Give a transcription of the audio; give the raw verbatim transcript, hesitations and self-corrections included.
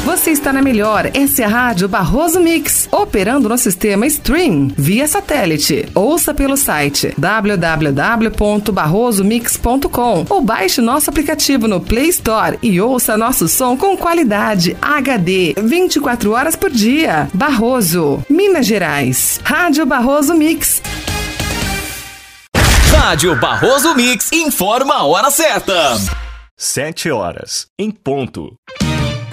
Você está na melhor, essa é a Rádio Barroso Mix, operando no sistema Stream, via satélite. Ouça pelo site w w w ponto barroso mix ponto com ou baixe nosso aplicativo no Play Store e ouça nosso som com qualidade H D, vinte e quatro horas por dia. Barroso, Minas Gerais. Rádio Barroso Mix. Rádio Barroso Mix informa a hora certa. Sete horas, em ponto.